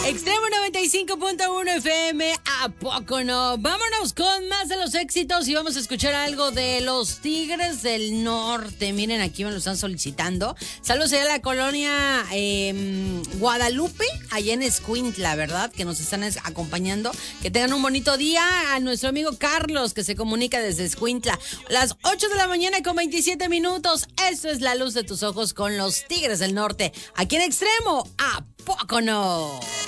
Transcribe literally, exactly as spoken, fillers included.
Extremo noventa y cinco punto uno F M, ¿a poco no? Vámonos con más de los éxitos y vamos a escuchar algo de los Tigres del Norte. Miren, aquí me lo están solicitando. Saludos allá a la colonia eh, Guadalupe, allá en Escuintla, ¿verdad? Que nos están acompañando. Que tengan un bonito día. A nuestro amigo Carlos, que se comunica desde Escuintla. Las ocho de la mañana con veintisiete minutos. Esto es La Luz de Tus Ojos con los Tigres del Norte. Aquí en Extremo, ¿a poco no?